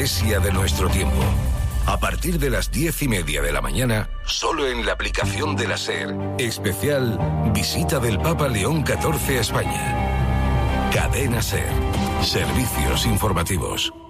iglesia de nuestro tiempo. A partir de las 10:30 de la mañana, solo en la aplicación de la SER. Especial Visita del Papa León XIV a España. Cadena SER. Servicios informativos.